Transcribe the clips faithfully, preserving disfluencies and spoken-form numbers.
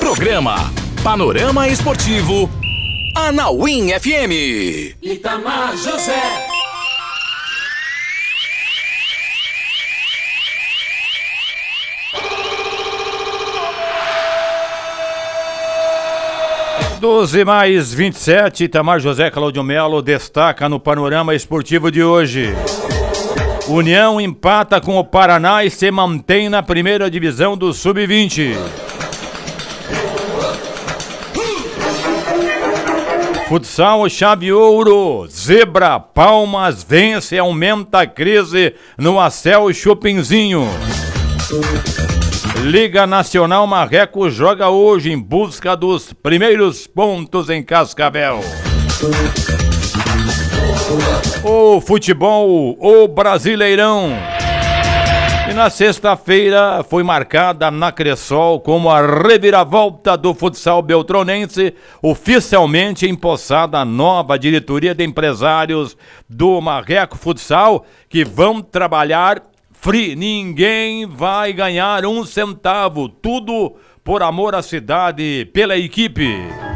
Programa Panorama Esportivo, Anauim F M. Itamar José. doze mais vinte e sete, Itamar José Claudio Melo destaca no Panorama Esportivo de hoje. União empata com o Paraná e se mantém na primeira divisão do sub vinte. Futsal Chave Ouro, Zebra, Palmas vence e aumenta a crise no Acel Chopinzinho. Liga Nacional Marreco joga hoje em busca dos primeiros pontos em Cascavel. O futebol, o Brasileirão. E na sexta-feira foi marcada na Cressol como a reviravolta do futsal beltronense, oficialmente empossada a nova diretoria de empresários do Marreco Futsal, que vão trabalhar free. Ninguém vai ganhar um centavo, tudo por amor à cidade, pela equipe.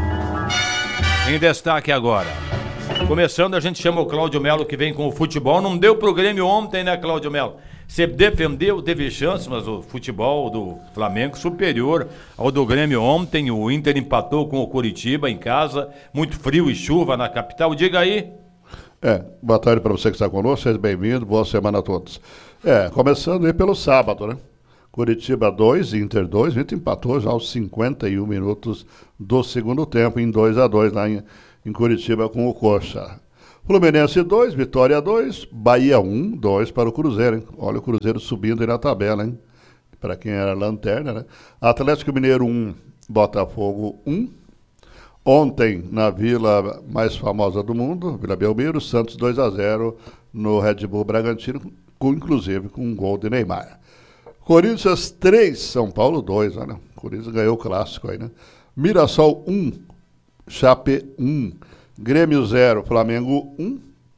Em destaque agora. Começando, a gente chama o Claudio Melo, que vem com o futebol. Não deu pro Grêmio ontem, né, Claudio Melo? Você defendeu, teve chance, mas o futebol do Flamengo superior ao do Grêmio ontem. O Inter empatou com o Curitiba em casa, muito frio e chuva na capital. Diga aí. É, boa tarde para você que está conosco, seja bem-vindo, boa semana a todos. É, começando aí pelo sábado, né? Curitiba dois, Inter dois, o Inter empatou já aos cinquenta e um minutos do segundo tempo, em dois a dois lá em, em Curitiba com o Coxa. Fluminense dois, Vitória dois, Bahia um, dois para o Cruzeiro, hein? Olha o Cruzeiro subindo aí na tabela, hein? Para quem era lanterna, né? Atlético Mineiro um, Botafogo um. Ontem, na vila mais famosa do mundo, Vila Belmiro, Santos dois a zero no Red Bull Bragantino, com, inclusive com um gol de Neymar. Corinthians três, São Paulo dois, olha, o Corinthians ganhou o clássico aí, né? Mirassol um, Chape um, Grêmio zero, Flamengo um.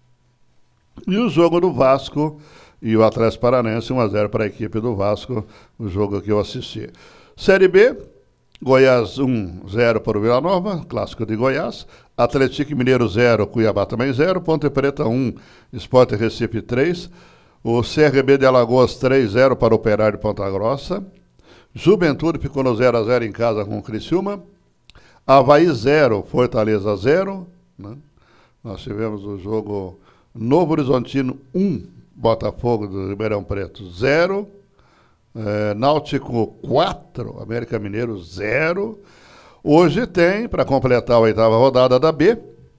E o jogo do Vasco e o Atlético Paranense um a zero para a equipe do Vasco, o jogo que eu assisti. Série B, Goiás um, zero para o Vila Nova, clássico de Goiás. Atlético Mineiro zero, Cuiabá também zero. Ponte Preta um, Sport Recife três. O C R B de Alagoas três a zero para o Operário de Ponta Grossa. Juventude ficou no zero a zero em casa com o Criciúma. Avaí zero, Fortaleza zero. Né? Nós tivemos o jogo Novo Horizontino um, Botafogo do Ribeirão Preto zero. É, Náutico quatro, América Mineiro zero. Hoje tem, para completar a oitava rodada da B,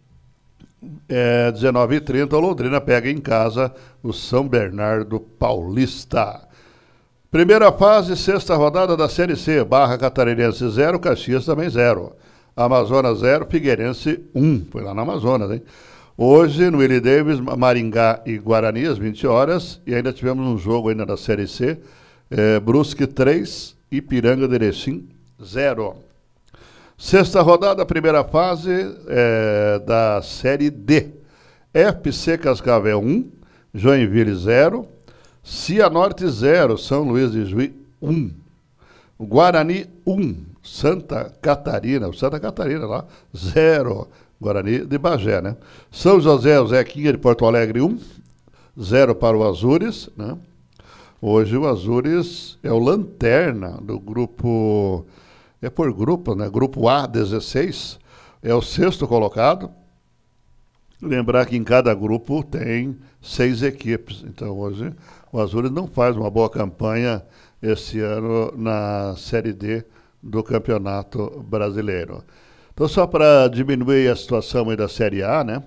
é, dezenove e trinta, o Londrina pega em casa o São Bernardo Paulista. Primeira fase, sexta rodada da Série C, Barra Catarinense zero, Caxias também zero. Amazonas zero, Figueirense um, foi lá na Amazonas, hein? Hoje, no Willie Davis, Maringá e Guarani, às vinte horas, e ainda tivemos um jogo ainda da Série C, É, Brusque três, Ipiranga de Erechim zero. Sexta rodada, primeira fase é, da Série D. F C Cascavel um, Joinville zero, Cianorte zero, São Luís de Juí um, Guarani um, Santa Catarina, Santa Catarina lá, zero, Guarani de Bagé, né? São José, o Zequinha de Porto Alegre um, zero para o Azures, né? Hoje o Azures é o lanterna do grupo, é por grupo, né? Grupo A dezesseis, é o sexto colocado. Lembrar que em cada grupo tem seis equipes. Então hoje o Azures não faz uma boa campanha esse ano na Série D do Campeonato Brasileiro. Então só para diminuir a situação aí da Série A, né?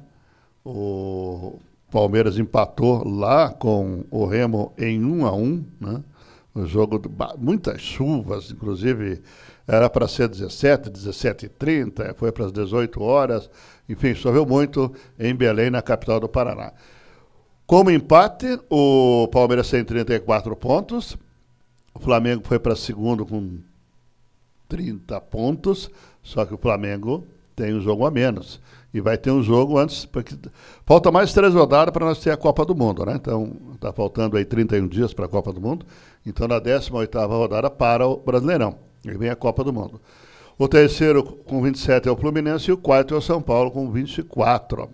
O Palmeiras empatou lá com o Remo em um a um, né? O jogo, de muitas chuvas, inclusive era para ser dezessete, dezessete e trinta, foi para as dezoito horas, enfim, choveu muito em Belém, na capital do Paraná. Como empate, o Palmeiras tem trinta e quatro pontos, o Flamengo foi para segundo com trinta pontos, só que o Flamengo tem um jogo a menos. E vai ter um jogo antes, porque falta mais três rodadas para nós ter a Copa do Mundo, né? Então, está faltando aí trinta e um dias para a Copa do Mundo. Então, na décima oitava rodada para o Brasileirão. E vem a Copa do Mundo. O terceiro com vinte e sete é o Fluminense e o quarto é o São Paulo com vinte e quatro.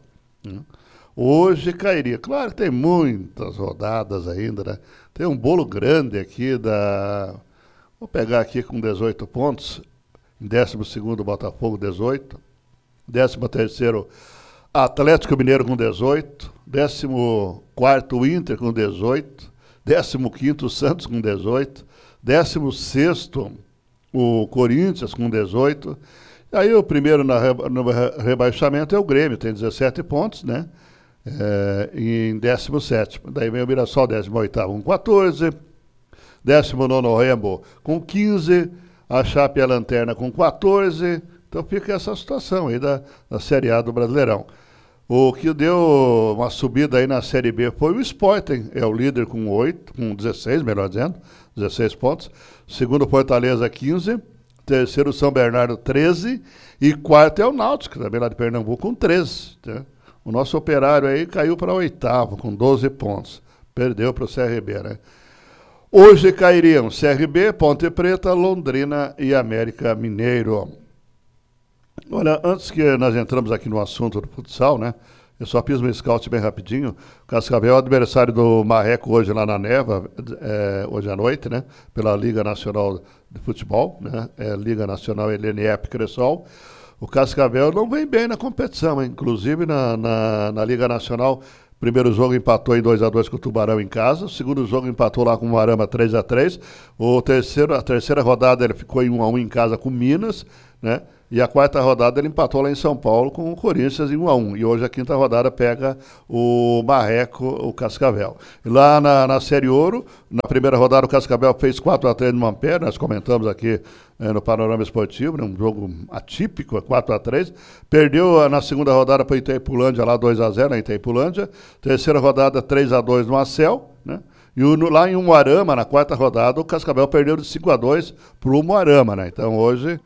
Hoje cairia. Claro que tem muitas rodadas ainda, né? Tem um bolo grande aqui da... Vou pegar aqui com dezoito pontos. Em décimo segundo, Botafogo, dezoito. décimo terceiro, Atlético Mineiro com dezoito. décimo quarto, Inter com dezoito. décimo quinto, Santos com dezoito. décimo sexto, o Corinthians com dezoito. Aí o primeiro na reba, no rebaixamento é o Grêmio, tem dezessete pontos, né? É, em décimo sétimo. Daí vem o Mirassol, décimo oitavo com quatorze. décimo nono, Remo com quinze. A Chape e a Lanterna com quatorze. Então fica essa situação aí da, da Série A do Brasileirão. O que deu uma subida aí na Série B foi o Sporting, é o líder com oito, com dezesseis, melhor dizendo, dezesseis pontos. Segundo, Fortaleza, quinze. Terceiro, São Bernardo, treze. E quarto é o Náutico, também lá de Pernambuco, com treze. Né? O nosso Operário aí caiu para oitavo, com doze pontos. Perdeu para o C R B, né? Hoje cairiam C R B, Ponte Preta, Londrina e América Mineiro. Olha, antes que nós entramos aqui no assunto do futsal, né? Eu só fiz um scout bem rapidinho. O Cascavel é o adversário do Marreco hoje lá na Neva, é, hoje à noite, né? Pela Liga Nacional de Futebol, né? É Liga Nacional L N F Cressol. O Cascavel não vem bem na competição, hein? Inclusive na, na, na Liga Nacional. Primeiro jogo empatou em dois a dois com o Tubarão em casa. O segundo jogo empatou lá com o Arama três a três. O terceiro, a terceira rodada ele ficou em um a um em casa com Minas, né? E a quarta rodada ele empatou lá em São Paulo com o Corinthians em um a um. E hoje a quinta rodada pega o Marreco, o Cascavel. E lá na, na Série Ouro, na primeira rodada o Cascavel fez quatro a três no Ampere. Nós comentamos aqui eh, no Panorama Esportivo, né? Um jogo atípico, quatro a três. Perdeu na segunda rodada para o Itaipulândia lá dois a zero na Itaipulândia. Terceira rodada três a dois no Acel, né? E o, no, lá em Umuarama, na quarta rodada, o Cascavel perdeu de cinco a dois para o Umuarama, né? Então hoje...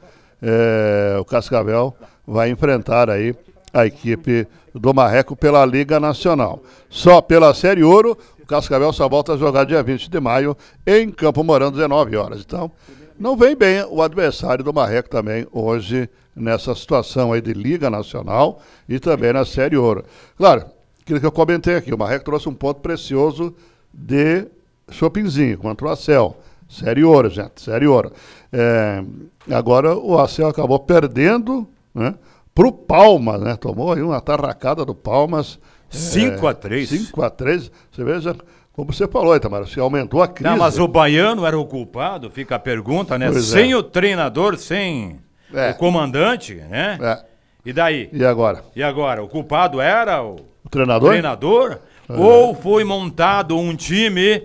É, o Cascavel vai enfrentar aí a equipe do Marreco pela Liga Nacional. Só pela Série Ouro, o Cascavel só volta a jogar dia vinte de maio em Campo Mourão, dezenove horas. Então, não vem bem o adversário do Marreco também hoje nessa situação aí de Liga Nacional e também na Série Ouro. Claro, aquilo que eu comentei aqui, o Marreco trouxe um ponto precioso de Chopinzinho contra o Acel. Série Ouro, gente, Série Ouro. É, agora o Acel acabou perdendo, né, pro Palmas, né? Tomou aí uma tarracada do Palmas. cinco a três. cinco a três. Você veja, como você falou, Itamar, se aumentou a crise. Não, mas o Baiano era o culpado, fica a pergunta, né? Pois sem é. o treinador, sem É. o comandante, né? É. E daí? E agora? E agora? O culpado era o, O treinador? treinador? É. Ou foi montado um time...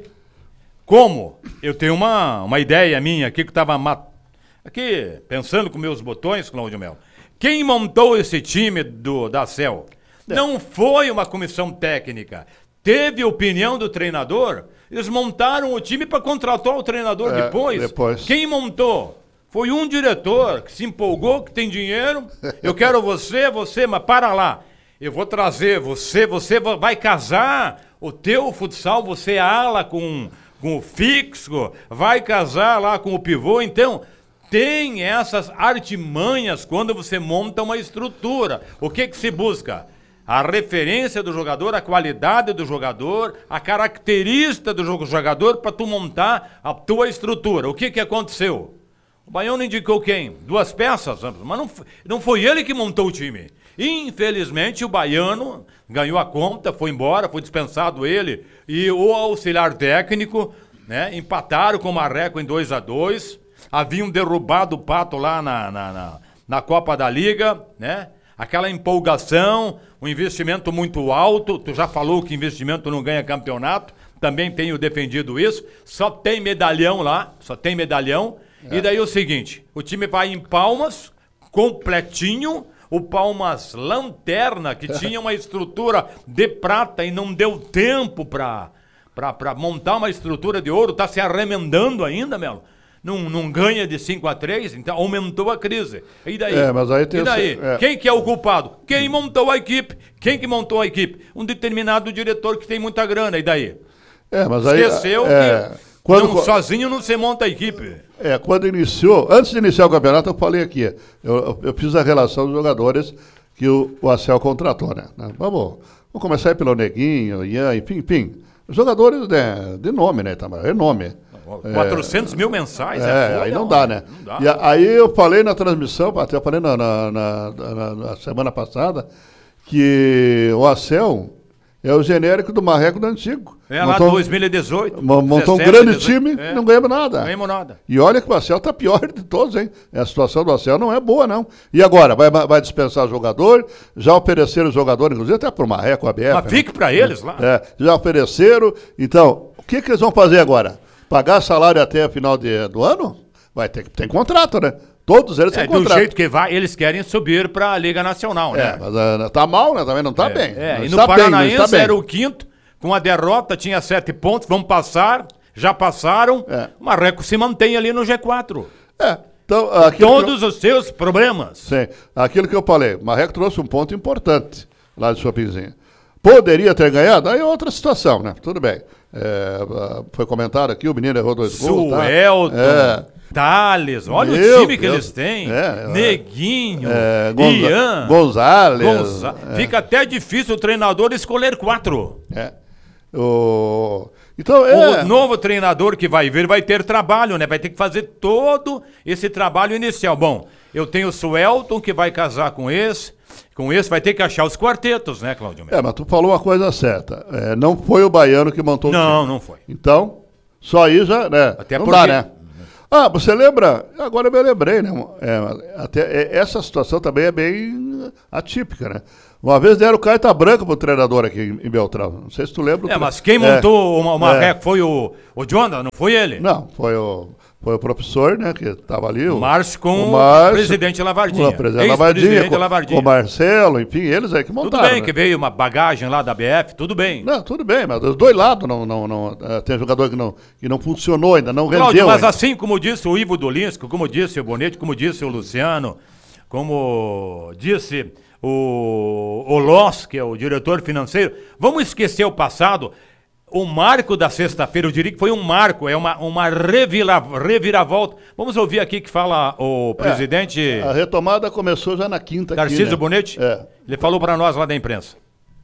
Como? Eu tenho uma, uma ideia minha aqui que estava mat... aqui pensando com meus botões, Cláudio Mel. Quem montou esse time do, da C E L? É. Não foi uma comissão técnica. Teve opinião do treinador. Eles montaram o time para contratar o treinador é, depois. depois. Quem montou? Foi um diretor que se empolgou, que tem dinheiro. Eu quero você, você, mas para lá. Eu vou trazer você, você vai casar o teu futsal, você ala com... com o fixo, vai casar lá com o pivô. Então, tem essas artimanhas quando você monta uma estrutura. O que que se busca? A referência do jogador, a qualidade do jogador, a característica do jogador para tu montar a tua estrutura. O que que aconteceu? O Baiano indicou quem? Duas peças, mas não, não foi ele que montou o time. Infelizmente, o Baiano ganhou a conta, foi embora, foi dispensado ele e o auxiliar técnico, né? Empataram com o Marreco em dois a dois. Haviam derrubado o Pato lá na, na, na, na Copa da Liga, né? Aquela empolgação, um investimento muito alto. Tu já falou que investimento não ganha campeonato, também tenho defendido isso. Só tem medalhão lá, só tem medalhão. É. E daí o seguinte, o time vai em Palmas, completinho. O Palmas Lanterna, que tinha uma estrutura de prata e não deu tempo para montar uma estrutura de ouro, está se arremendando ainda, Melo. Não, não ganha de cinco a três, então aumentou a crise. E daí? É, mas aí tem e daí? Esse, é. Quem que é o culpado? Quem montou a equipe? Quem que montou a equipe? Um determinado diretor que tem muita grana, e daí? É, mas aí... Esqueceu é, que quando... não, sozinho não se monta a equipe. É, quando iniciou, antes de iniciar o campeonato, eu falei aqui, eu, eu fiz a relação dos jogadores que o, o Acel contratou, né? Vamos, vamos começar aí pelo Neguinho, Ian, enfim, enfim. Jogadores de, de nome, né, Tamara? Renome. quatrocentos é, mil mensais, é, é aí não dá, né? Não dá. E a, aí eu falei na transmissão, até falei na, na, na, na, na semana passada, que o Acel é o genérico do Marreco do antigo. É montou, lá dois mil e dezoito. Montou dezessete, um grande dezoito, time e é. não ganhamos nada. Não ganhamos nada. E olha que o Acel tá pior de todos, hein? A situação do Acel não é boa, não. E agora? Vai, vai dispensar jogador? Já ofereceram jogador, inclusive até pro Marreco, a B F. Mas fique né? para eles lá. É, já ofereceram. Então, o que, que eles vão fazer agora? Pagar salário até o final de, do ano? Vai ter que ter contrato, né? Todos eles têm é, contrato. Do jeito que vai, eles querem subir para a Liga Nacional, né? É, mas uh, tá mal, né? Também não tá é, bem. É, não e no tá Paranaense bem, tá era o quinto, com a derrota, tinha sete pontos, vamos passar, já passaram, é. o Marreco se mantém ali no G quatro. É. Então, todos eu... os seus problemas. Sim, aquilo que eu falei, o Marreco trouxe um ponto importante lá de Chopinzinho. Poderia ter ganhado, aí é outra situação, né? Tudo bem. É, foi comentado aqui, o menino errou dois gols. Suelton, tá? é. Thales, olha Meu o time que Deus. eles têm. É, Neguinho, é, Gonza Ian, Gonzalez. Gonza é. Fica até difícil o treinador escolher quatro. É. O... Então, é... o novo treinador que vai vir vai ter trabalho, né? Vai ter que fazer todo esse trabalho inicial. Bom, eu tenho o Suelton que vai casar com esse. Com esse vai ter que achar os quartetos, né, Cláudio? É, mas tu falou uma coisa certa. É, não foi o baiano que montou não, o time. Não, não foi. Então, só aí já, né? Até não porque... dá, né? Ah, você lembra? Agora eu me lembrei, né? É, até, é, essa situação também é bem atípica, né? Uma vez deram carta branca pro treinador aqui em, em Beltrão. Não sei se tu lembra. É, mas quem é, montou o Marreco é, foi o, o Jonathan, não foi ele? Não, foi o... Foi o professor, né, que estava ali. O Márcio com o, Márcio, o presidente Lavardinha. O presidente Lavardinha, com, Lavardinha. Com o Marcelo, enfim, eles aí que montaram. Tudo bem, né? que veio uma bagagem lá da B F, tudo bem. Não, tudo bem, mas dos dois lados não, não, não, uh, tem jogador que não, que não funcionou ainda, não Cláudio, rendeu mas ainda. assim como disse o Ivo Dolinski, como disse o Bonetti, como disse o Luciano, como disse o, o Loss, que é o diretor financeiro, vamos esquecer o passado. O marco da sexta-feira, eu diria que foi um marco, é uma, uma revira, reviravolta. Vamos ouvir aqui que fala o presidente... É, a retomada começou já na quinta. Tarcísio né? Bonetti? É. Ele falou para nós lá da imprensa.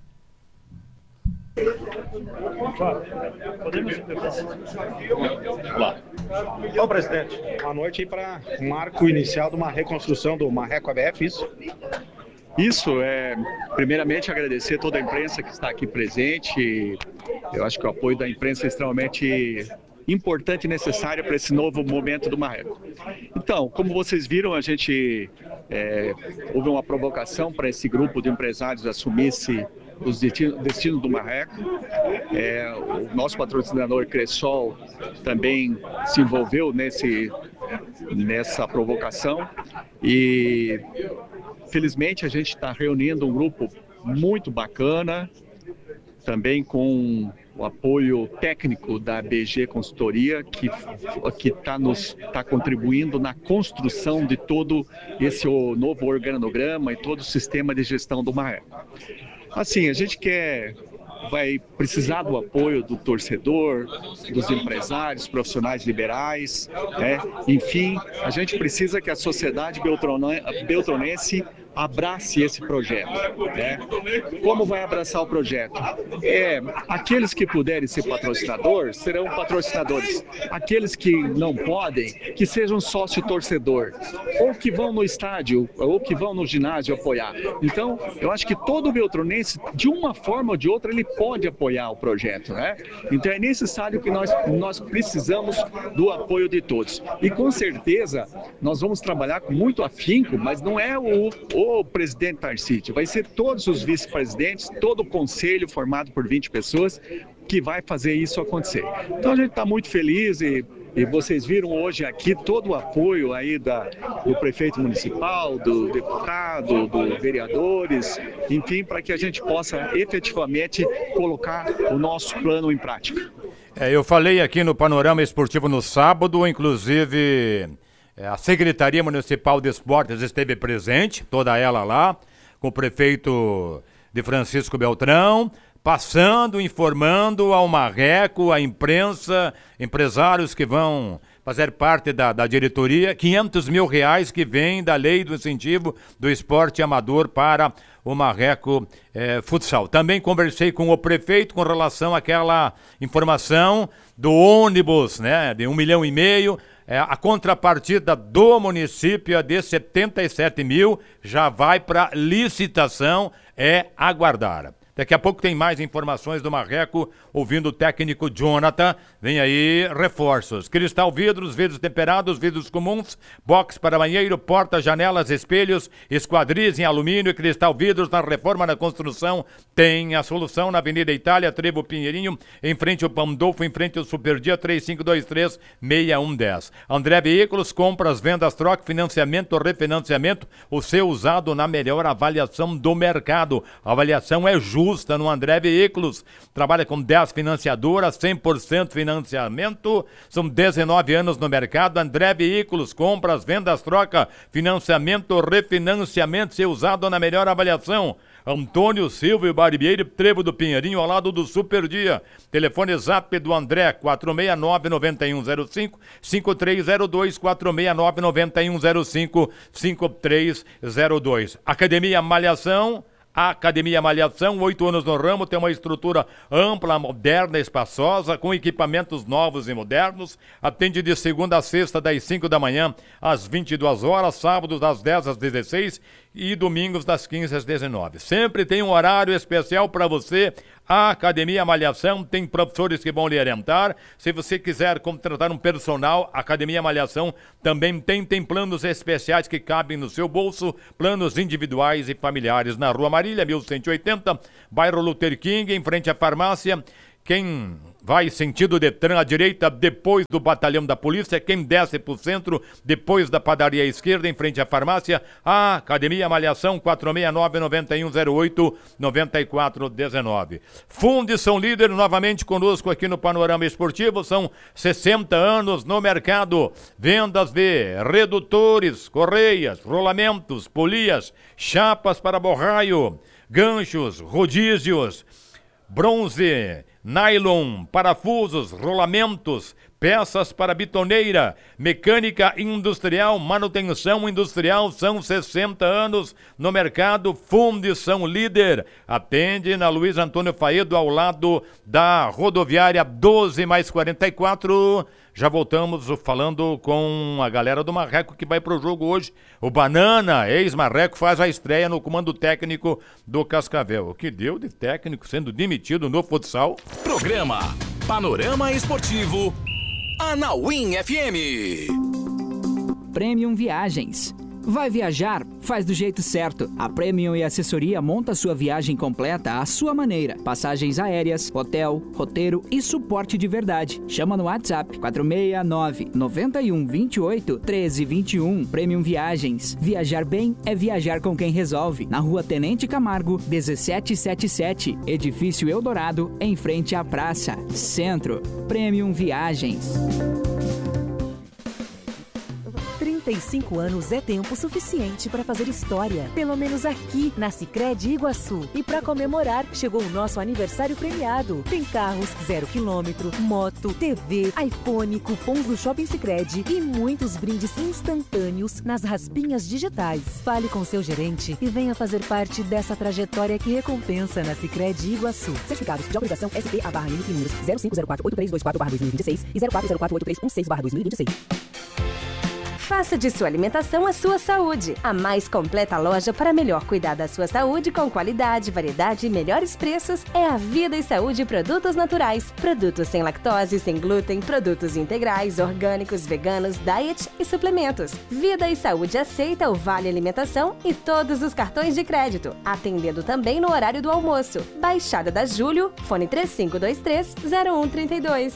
Olá. Bom, presidente, boa noite aí para o marco inicial de uma reconstrução do Marreco A B F, isso? Isso, é, primeiramente agradecer toda a imprensa que está aqui presente. Eu acho que o apoio da imprensa é extremamente importante e necessário para esse novo momento do Marreco. Então, como vocês viram, a gente é, houve uma provocação para esse grupo de empresários assumisse os destinos do Marreco. É, o nosso patrocinador Cressol também se envolveu nesse, nessa provocação e felizmente a gente está reunindo um grupo muito bacana, também com o apoio técnico da B G Consultoria, que está nos tá contribuindo na construção de todo esse novo organograma e todo o sistema de gestão do Marreco. Assim, a gente quer, vai precisar do apoio do torcedor, dos empresários, profissionais liberais, né? Enfim, a gente precisa que a sociedade beltronense abrace esse projeto, né? Como vai abraçar o projeto? É, aqueles que puderem ser patrocinadores, serão patrocinadores. Aqueles que não podem, que sejam sócio-torcedor, ou que vão no estádio, ou que vão no ginásio apoiar. Então, eu acho que todo beltronense, de uma forma ou de outra, ele pode apoiar o projeto, né? Então, é necessário que nós, nós precisamos do apoio de todos. E, com certeza, nós vamos trabalhar com muito afinco, mas não é o o presidente Tarcísio, vai ser todos os vice-presidentes, todo o conselho formado por vinte pessoas que vai fazer isso acontecer. Então a gente está muito feliz e, e vocês viram hoje aqui todo o apoio aí da, do prefeito municipal, do deputado, dos vereadores, enfim, para que a gente possa efetivamente colocar o nosso plano em prática. É, eu falei aqui no Panorama Esportivo no sábado, inclusive... A Secretaria Municipal de Esportes esteve presente, toda ela lá, com o prefeito de Francisco Beltrão, passando, informando ao Marreco, à imprensa, empresários que vão fazer parte da, da diretoria, quinhentos mil reais que vem da lei do incentivo do esporte amador para o Marreco eh, Futsal. Também conversei com o prefeito com relação àquela informação do ônibus, né, de um milhão e meio. É, a contrapartida do município é de setenta e sete mil, já vai para licitação, é aguardar. Daqui a pouco tem mais informações do Marreco, ouvindo o técnico Jonathan. Vem aí reforços. Cristal Vidros, vidros temperados, vidros comuns, box para banheiro, portas, janelas, espelhos, esquadrias em alumínio e Cristal Vidros na reforma na construção. Tem a solução na Avenida Itália, Trevo Pinheirinho, em frente ao Pandolfo, em frente ao Superdia, três cinco dois três, seis um um zero. André Veículos, compras, vendas, troca, financiamento, refinanciamento, o seu usado na melhor avaliação do mercado. A avaliação é justa no André Veículos, trabalha com dez financiadoras, cem por cento financiamento, são dezenove anos no mercado. André Veículos, compras, vendas, troca, financiamento, refinanciamento, ser usado na melhor avaliação. Antônio Silvio Barbeiro, Trevo do Pinheirinho, ao lado do Superdia. Telefone zap do André, quatro seis nove, nove um zero cinco, cinco três zero dois, quatro seis nove, nove um zero cinco, cinco três zero dois. Academia Malhação, A Academia Malhação, oito anos no ramo, tem uma estrutura ampla, moderna, espaçosa, com equipamentos novos e modernos. Atende de segunda a sexta, das cinco da manhã às vinte e duas horas, sábados das dez às dezesseis e domingos das quinze às dezenove. Sempre tem um horário especial para você. A Academia Malhação tem professores que vão lhe orientar. Se você quiser contratar um personal, a Academia Malhação também tem, tem planos especiais que cabem no seu bolso, planos individuais e familiares. Na Rua Marília, mil cento e oitenta, bairro Luther King, em frente à farmácia. Quem vai sentido Detran à direita, depois do batalhão da polícia. Quem desce para o centro, depois da padaria à esquerda, em frente à farmácia. A Academia Malhação, quatro seis nove, nove um zero oito, nove quatro um nove. Fundição Líder, novamente conosco aqui no Panorama Esportivo. São sessenta anos no mercado. Vendas de redutores, correias, rolamentos, polias, chapas para borraio, ganchos, rodízios, bronze, nylon, parafusos, rolamentos, peças para bitoneira, mecânica industrial, manutenção industrial. São sessenta anos no mercado. Fundição Líder. Atende na Luiz Antônio Faedo, ao lado da rodoviária doze mais quarenta e quatro. Já voltamos falando com a galera do Marreco que vai pro jogo hoje. O Banana, ex-Marreco, faz a estreia no comando técnico do Cascavel. O que deu de técnico sendo demitido no futsal? Programa Panorama Esportivo Anauim F M. Premium Viagens. Vai viajar? Faz do jeito certo. A Premium e Assessoria monta sua viagem completa à sua maneira. Passagens aéreas, hotel, roteiro e suporte de verdade. Chama no WhatsApp quatro seis nove, nove um dois oito, um três dois um. Premium Viagens. Viajar bem é viajar com quem resolve. Na Rua Tenente Camargo, dezessete setenta e sete. Edifício Eldorado, em frente à praça. Centro. Premium Viagens. trinta e cinco anos é tempo suficiente para fazer história, pelo menos aqui na Sicredi Iguaçu. E para comemorar, chegou o nosso aniversário premiado. Tem carros zero quilômetro, moto, T V, iPhone, cupons do Shopping Sicredi e muitos brindes instantâneos nas raspinhas digitais. Fale com seu gerente e venha fazer parte dessa trajetória que recompensa na Sicredi Iguaçu. Certificados de autorização S P A barra N números zero cinco zero quatro oito três dois quatro barra dois mil e vinte e seis e zero quatro zero quatro oito três um seis barra dois mil e vinte e seis. Faça de sua alimentação a sua saúde. A mais completa loja para melhor cuidar da sua saúde com qualidade, variedade e melhores preços é a Vida e Saúde Produtos Naturais. Produtos sem lactose, sem glúten, produtos integrais, orgânicos, veganos, diet e suplementos. Vida e Saúde aceita o Vale Alimentação e todos os cartões de crédito, atendendo também no horário do almoço. Baixada da Júlio, fone três cinco dois três, zero um três dois.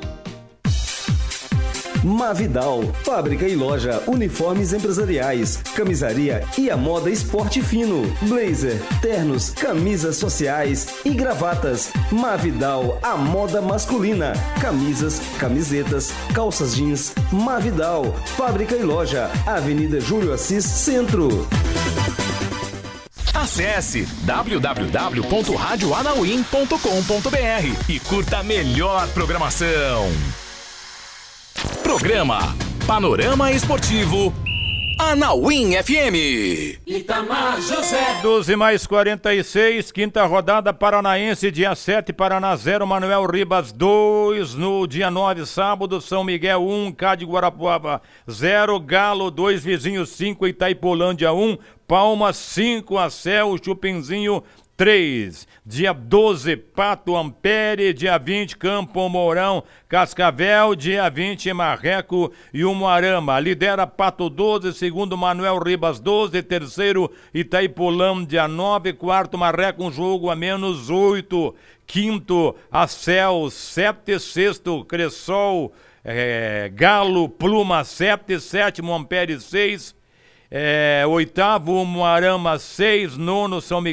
Mavidal, fábrica e loja, uniformes empresariais, camisaria e a moda esporte fino, blazer, ternos, camisas sociais e gravatas. Mavidal, a moda masculina, camisas, camisetas, calças jeans. Mavidal, fábrica e loja, Avenida Júlio Assis, Centro. Acesse w w w ponto rádio anauim ponto com ponto b r e curta a melhor programação. Programa Panorama Esportivo Anauim F M. Itamar José. doze mais quarenta e seis, quinta rodada Paranaense, dia sete, Paraná zero, Manuel Ribas dois, no dia nove, sábado, São Miguel um, Cádiz Guarapuava zero, Galo dois, Vizinho cinco, Itaipolândia um, Palmas cinco, Acel, Chupinzinho três. Dia doze, Pato Ampere. Dia vinte, Campo Mourão, Cascavel. Dia vinte, Marreco e Umuarama. Lidera Pato doze, segundo Manuel Ribas doze, terceiro Itaipolândia nove, quarto Marreco um jogo a menos oito, quinto Acel sete, sexto Cressol, é, Galo Pluma sete, sétimo Ampere seis, é, oitavo Umuarama seis, nono São Miguel